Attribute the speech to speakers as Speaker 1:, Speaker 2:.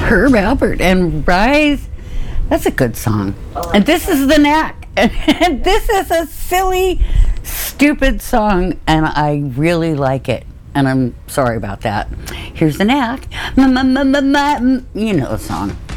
Speaker 1: Herb Alpert and Rise. That's a good song. And this is The Knack. And this is a silly, stupid song, and I really like it. And I'm sorry about that. Here's The Knack. You know the song.